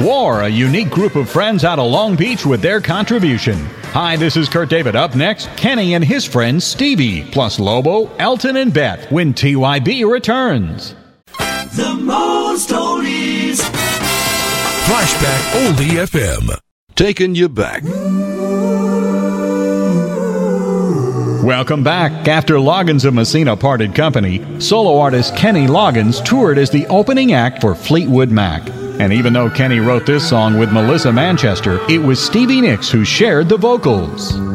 War, a unique group of friends out of Long Beach with their contribution. Hi, this is Kurt David. Up next, Kenny and his friend Stevie, plus Lobo, Elton, and Beth when TYB returns. The most oldies. Flashback Oldie FM. Taking you back. Welcome back. After Loggins of Messina parted company, solo artist Kenny Loggins toured as the opening act for Fleetwood Mac. And even though Kenny wrote this song with Melissa Manchester, it was Stevie Nicks who shared the vocals.